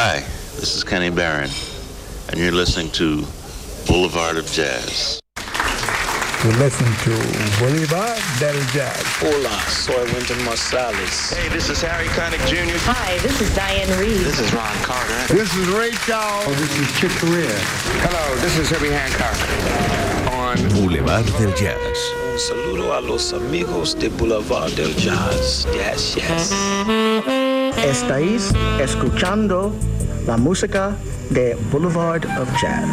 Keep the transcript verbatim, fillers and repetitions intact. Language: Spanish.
Hi, this is Kenny Barron, and you're listening to Boulevard of Jazz. You listen to Boulevard del Jazz. Hola, soy Wynton Marsalis. Hey, this is Harry Connick Junior Hi, this is Diane Reeves. This is Ron Carter. This is Ray Charles. Oh, this is Chick Corea. Hello, this is Herbie Hancock. On Boulevard del Jazz. Un saludo a los amigos de Boulevard del Jazz. Yes, yes. Estáis escuchando la música de Boulevard of Jazz.